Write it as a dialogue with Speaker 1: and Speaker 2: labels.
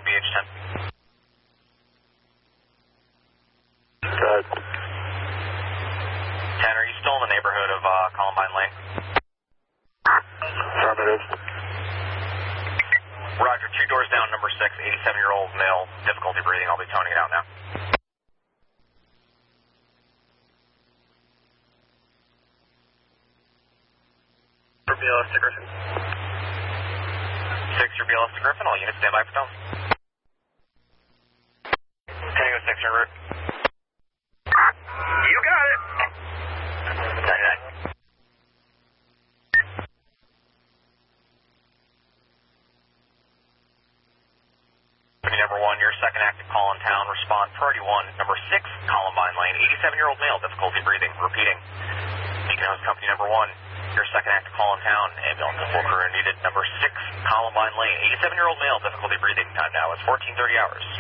Speaker 1: BH10.
Speaker 2: Good.
Speaker 1: 10, are you still in the neighborhood of Columbine Lane?
Speaker 2: Affirmative.
Speaker 1: Roger, 2 doors down, number 6, 87-year-old male, difficulty breathing. I'll be toning it out now.
Speaker 2: For BLS to Griffin.
Speaker 1: 6, your BLS to Griffin, all units stand by for tone. Tango 6 en route.
Speaker 2: You got it.
Speaker 1: 99. Company number 1, your second active call in town, respond priority 1, number 6, Columbine Lane, 87-year-old male, difficulty breathing, repeating. Beacon House Company number 1, your second active call in town, ambulance and full crew needed, number 6, Columbine Lane, 87-year-old male, difficulty breathing, time now is 14:30 hours.